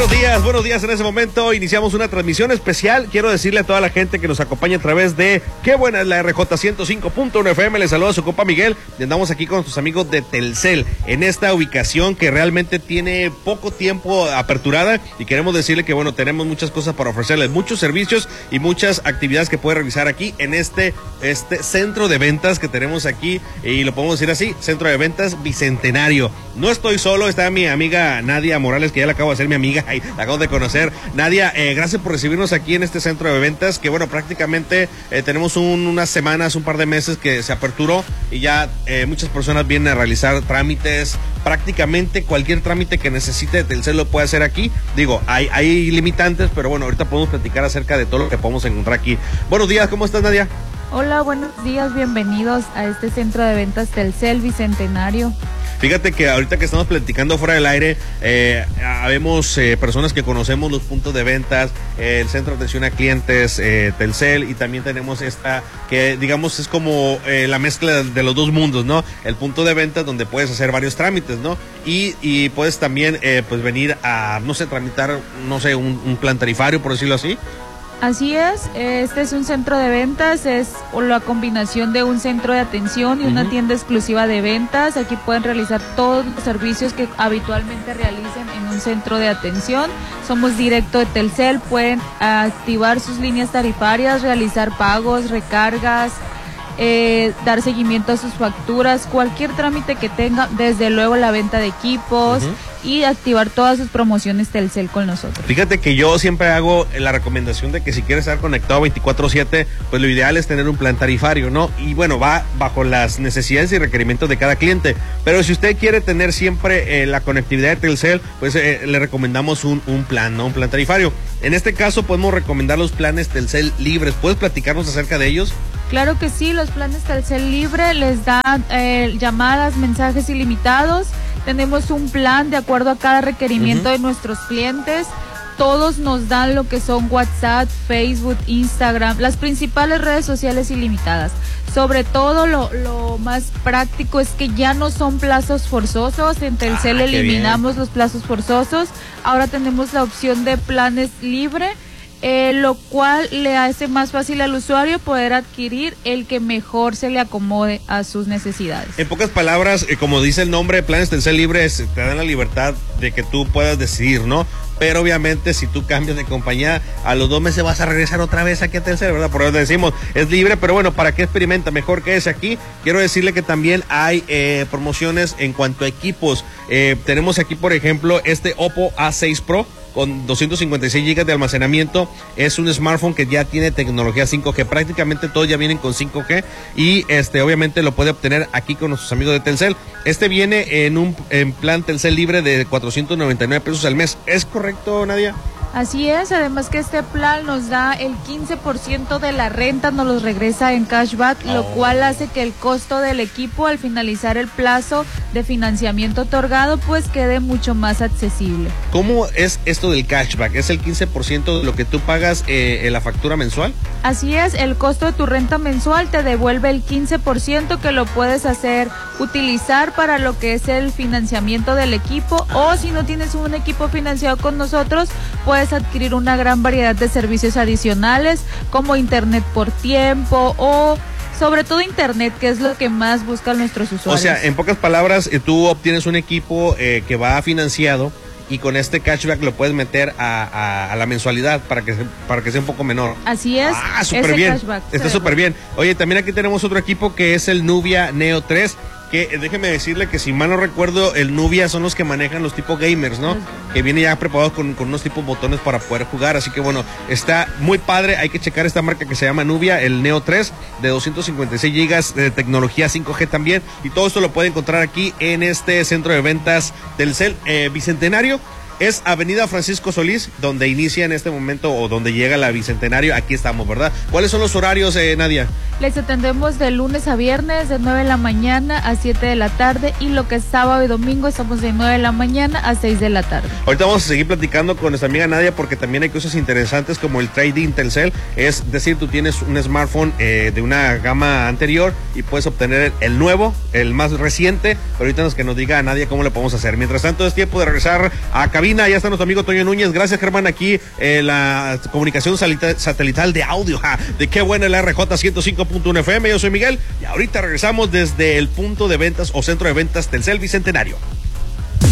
Buenos días. En ese momento iniciamos una transmisión especial. Quiero decirle a toda la gente que nos acompaña a través de Qué Buena es la RJ 105.1 FM. Les saluda su compa Miguel y andamos aquí con sus amigos de Telcel en esta ubicación que realmente tiene poco tiempo aperturada y queremos decirle que bueno, tenemos muchas cosas para ofrecerles, muchos servicios y muchas actividades que puede realizar aquí en este centro de ventas que tenemos aquí, y lo podemos decir así, Centro de Ventas Bicentenario. No estoy solo, está mi amiga Nadia Morales, que ya la acabo de hacer mi amiga, y la acabo de conocer. Nadia, gracias por recibirnos aquí en este centro de ventas, que bueno, prácticamente tenemos unas semanas, un par de meses que se aperturó y ya muchas personas vienen a realizar trámites. Prácticamente cualquier trámite que necesite de Telcel lo puede hacer aquí. Digo, hay limitantes, pero bueno, ahorita podemos platicar acerca de todo lo que podemos encontrar aquí. Buenos días, ¿cómo estás, Nadia? Hola, buenos días, bienvenidos a este centro de ventas Telcel Bicentenario. Fíjate que ahorita que estamos platicando fuera del aire, habemos personas que conocemos los puntos de ventas, el centro de atención a clientes, Telcel, y también tenemos esta que digamos es como la mezcla de los dos mundos, ¿no? El punto de ventas donde puedes hacer varios trámites, ¿no? Y puedes también pues venir a, no sé, tramitar, no sé, un plan tarifario, por decirlo así. Así es, este es un centro de ventas, es la combinación de un centro de atención y una tienda exclusiva de ventas. Aquí pueden realizar todos los servicios que habitualmente realicen en un centro de atención. Somos directo de Telcel, pueden activar sus líneas tarifarias, realizar pagos, recargas, dar seguimiento a sus facturas, cualquier trámite que tenga, desde luego la venta de equipos y activar todas sus promociones Telcel con nosotros. Fíjate que yo siempre hago la recomendación de que si quieres estar conectado 24/7, pues lo ideal es tener un plan tarifario, ¿no? Y bueno, va bajo las necesidades y requerimientos de cada cliente, pero si usted quiere tener siempre la conectividad de Telcel, pues le recomendamos un plan, ¿no? Un plan tarifario. En este caso podemos recomendar los planes Telcel libres. ¿Puedes platicarnos acerca de ellos? Claro que sí, los planes Telcel Libre les dan llamadas, mensajes ilimitados. Tenemos un plan de acuerdo a cada requerimiento de nuestros clientes. Todos nos dan lo que son WhatsApp, Facebook, Instagram, las principales redes sociales ilimitadas. Sobre todo lo más práctico es que ya no son plazos forzosos. En Telcel eliminamos los plazos forzosos. Ahora tenemos la opción de planes libre. Lo cual le hace más fácil al usuario poder adquirir el que mejor se le acomode a sus necesidades. En pocas palabras, como dice el nombre, planes Telcel libres te dan la libertad de que tú puedas decidir, ¿no? Pero obviamente si tú cambias de compañía, a los 2 meses vas a regresar otra vez aquí a Telcel, ¿verdad? Por eso decimos, es libre, pero bueno, ¿para qué experimenta? Mejor que ese aquí. Quiero decirle que también hay promociones en cuanto a equipos. Tenemos aquí, por ejemplo, este Oppo A6 Pro con 256 GB de almacenamiento. Es un smartphone que ya tiene tecnología 5G. Prácticamente todos ya vienen con 5G y obviamente lo puede obtener aquí con nuestros amigos de Telcel. Viene en plan Telcel libre de 499 pesos al mes. ¿Es correcto, Nadia? Así es, además que este plan nos da el 15% de la renta, nos los regresa en cashback, lo cual hace que el costo del equipo al finalizar el plazo de financiamiento otorgado pues quede mucho más accesible. ¿Cómo es esto del cashback? ¿Es el 15% de lo que tú pagas en la factura mensual? Así es, el costo de tu renta mensual te devuelve el 15% que lo puedes utilizar para lo que es el financiamiento del equipo, o si no tienes un equipo financiado con nosotros, puedes adquirir una gran variedad de servicios adicionales como internet por tiempo o sobre todo internet, que es lo que más buscan nuestros usuarios. O sea, en pocas palabras, tú obtienes un equipo que va financiado y con este cashback lo puedes meter a la mensualidad para que sea un poco menor. Así es. Ah, súper bien. Está súper bien. Oye, también aquí tenemos otro equipo que es el Nubia Neo 3. Que déjeme decirle que si mal no recuerdo, el Nubia son los que manejan los tipos gamers, ¿no? Que viene ya preparado con unos tipos botones para poder jugar, así que bueno, está muy padre. Hay que checar esta marca que se llama Nubia, el Neo 3 de 256 GB de tecnología 5G también, y todo esto lo puede encontrar aquí en este centro de ventas Telcel Bicentenario. Es Avenida Francisco Solís, donde inicia en este momento o donde llega la Bicentenario. Aquí estamos, ¿verdad? ¿Cuáles son los horarios, Nadia? Les atendemos de lunes a viernes de 9 de la mañana a 7 de la tarde, y lo que es sábado y domingo estamos de 9 de la mañana a 6 de la tarde. Ahorita vamos a seguir platicando con nuestra amiga Nadia, porque también hay cosas interesantes como el trading Telcel. Es decir, tú tienes un smartphone de una gama anterior y puedes obtener el nuevo, el más reciente, pero ahorita que nos diga Nadia cómo lo podemos hacer. Mientras tanto, es tiempo de regresar a cabina cabina. Ya está nuestro amigo Toño Núñez. Gracias, Germán, aquí la comunicación satelital de audio, de qué buena la RJ 105.1 FM. Yo soy Miguel y ahorita regresamos desde el punto de ventas o centro de ventas Telcel Bicentenario.